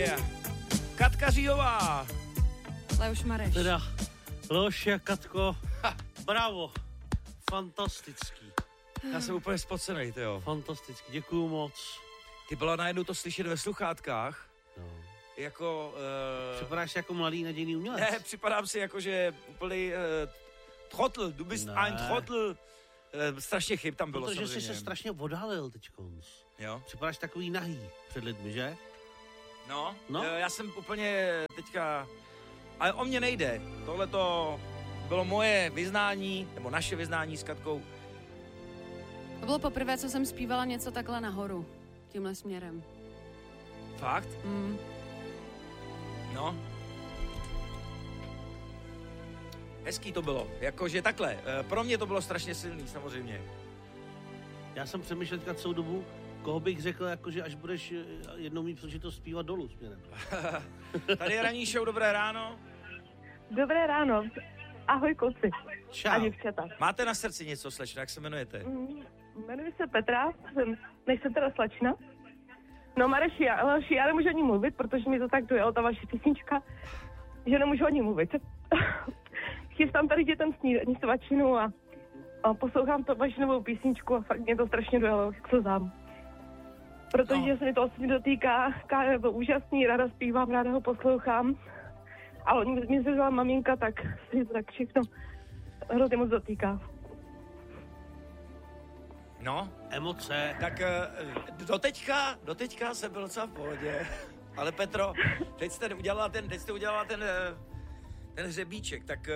Yeah. Katka Říhová. Leoš Mareš. Teda, Leoš a Katko, bravo. Fantastický. Já jsem úplně spocenej, tyjo. Fantastický, děkuju moc. Ty byla najednou to slyšet ve sluchátkách. No. Jako... Připadáš jako mladý nadějný umělec? Ne, připadám si jako, že úplný trotl, du bist ein trotl. Strašně chyb tam bylo. Protože jsi se strašně odhalil teďkonc. Jo. Připadáš takový nahý před lidmi, že? No. Já jsem úplně teďka... Ale o mě nejde. Tohle to bylo moje vyznání, nebo naše vyznání s Katkou. To bylo poprvé, co jsem zpívala něco takhle nahoru. Tímhle směrem. Fakt? No. Hezký to bylo. Jakože takhle. Pro mě to bylo strašně silný, samozřejmě. Já jsem přemýšlel teďka celou dobu, koho bych řekl, jakože až budeš jednou mít příležitost zpívat dolů směrem. Tady je ranní show, dobré ráno. Dobré ráno. Ahoj kluci. Čau. A děvčata. Máte na srdci něco, slečno, jak se jmenujete? Jmenuji se Petra, nejsem teda slečna. No Mareši, já nemůžu o ní mluvit, protože mi to tak dojelo, ta vaše písnička, že nemůžu o ní mluvit. Chystám tady dětem snídaní svačinu a poslouchám to vaši novou písničku a fakt mě to strašně dojelo k slzám. Protože se mi to osobně dotýká, je to úžasný, ráda zpívám, ráda ho poslouchám. Ale mě se vzala maminka, tak si to tak všechno hrozně moc dotýká. No. Emoce. Tak doteďka jsem byl docela v pohodě. Ale Petro, teď jste udělala ten hřebíček, tak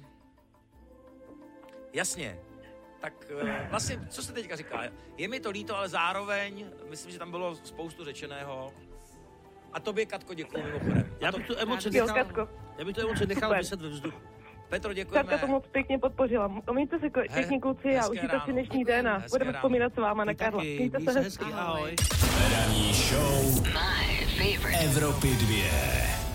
jasně. Tak vlastně, co se teďka říká? Je mi to líto, ale zároveň myslím, že tam bylo spoustu řečeného. A tobě, Katko, děkuji mimochodem. Já bych tu emoci nechal vyset ve vzduchu. Petro, děkujeme. Katka to moc pěkně podpořila. Mějte se pěkně kluci a užijte si dnešní den a budeme vzpomínat s váma na Karla. Mějte se hezky. Ahoj. Ranní show Evropy 2.